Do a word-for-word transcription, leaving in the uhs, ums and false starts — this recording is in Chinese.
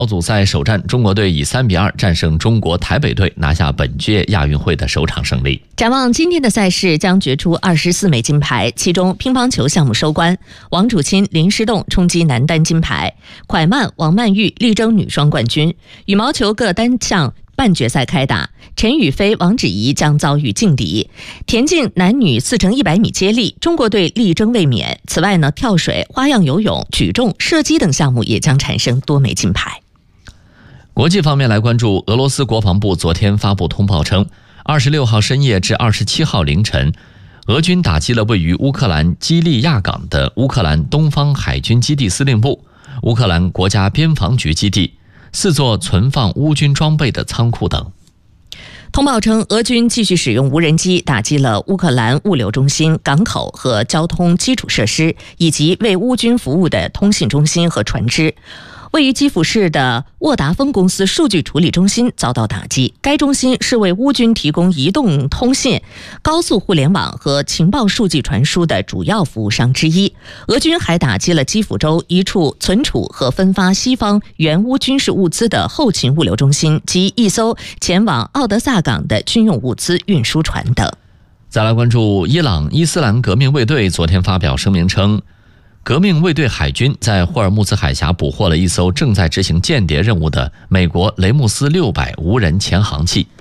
组赛首战，中国队以三比二战胜中国台北队，拿下本届亚运会的首场胜利。 展望今天的赛事，将决出二十四枚金牌，其中乒乓球项目收官，王楚钦、林诗栋冲击男单金牌，蒯曼、王曼玉力争女双冠军。羽毛球各单项半决赛开打，陈雨菲、王芷怡将遭遇劲敌。田径男女四乘一百米接力，中国队力争卫冕。此外呢，跳水、花样游泳、举重、射击等项目也将产生多枚金牌。 国际方面来关注，俄罗斯国防部昨天发布通报称，二十六号深夜至二十七号凌晨，俄军打击了位于乌克兰基利亚港的乌克兰东方海军基地司令部、乌克兰国家边防局基地、四座存放乌军装备的仓库等。 通报称，俄军继续使用无人机打击了乌克兰物流中心、港口和交通基础设施，以及为乌军服务的通信中心和船只。位于基辅市的沃达丰公司数据处理中心遭到打击，该中心是为乌军提供移动通信、高速互联网和情报数据传输的主要服务商之一。俄军还打击了基辅州一处存储和分发西方援乌军事物资的后勤物流中心及一艘前往奥德萨港的军用物资运输船等。 再来关注伊朗伊斯兰革命卫队昨天发表声明称，革命卫队海军在霍尔木兹海峡捕获了一艘正在执行间谍任务的美国雷姆斯六百无人潜航器。